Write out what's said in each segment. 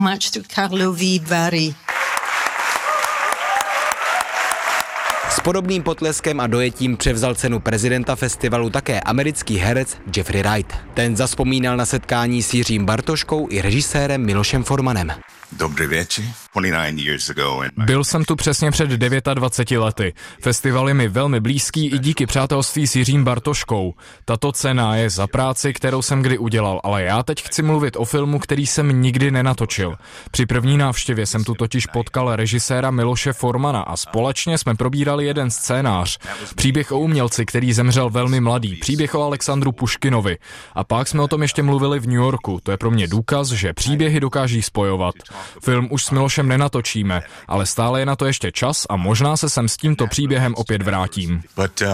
much to Karlovy Vary. S podobným potleskem a dojetím převzal cenu prezidenta festivalu také americký herec Jeffrey Wright. Ten zavzpomínal na setkání s Jiřím Bartoškou i režisérem Milošem Formanem. Dobrý večer. Byl jsem tu přesně před 29 lety. Festival je mi velmi blízký i díky přátelství s Jiřím Bartoškou. Tato cena je za práci, kterou jsem kdy udělal, ale já teď chci mluvit o filmu, který jsem nikdy nenatočil. Při první návštěvě jsem tu totiž potkal režiséra Miloše Formana a společně jsme probírali jeden scénář. Příběh o umělci, který zemřel velmi mladý, příběh o Alexandru Puškinovi. A pak jsme o tom ještě mluvili v New Yorku. To je pro mě důkaz, že příběhy dokáží spojovat. Film už s Milošem nenatočíme, ale stále je na to ještě čas a možná se sem s tímto příběhem opět vrátím.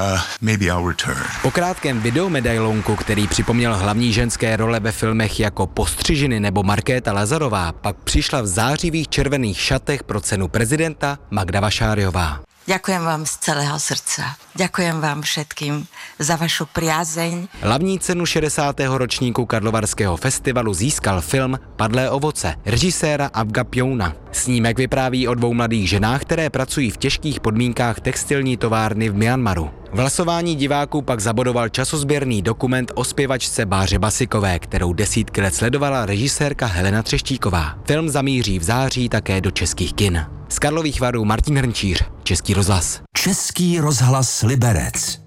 Po krátkém videomedailonku, který připomněl hlavní ženské role ve filmech jako Postřižiny nebo Markéta Lazarová, pak přišla v zářivých červených šatech pro cenu prezidenta Magda Vašáriová. Ďakujem vám z celého srdca. Ďakujem vám všetkým za vašu priazeň. Hlavní cenu 60. ročníku Karlovarského festivalu získal film Padlé ovoce režiséra Avga Pjouna. Snímek vypráví o dvou mladých ženách, které pracují v těžkých podmínkách textilní továrny v Myanmaru. V hlasování diváků pak zabodoval časozběrný dokument o zpěvačce Báře Basikové, kterou desítky let sledovala režisérka Helena Třeštíková. Film zamíří v září také do českých kin. Z Karlových Varů Martin Hrnčíř, Český rozhlas. Český rozhlas Liberec.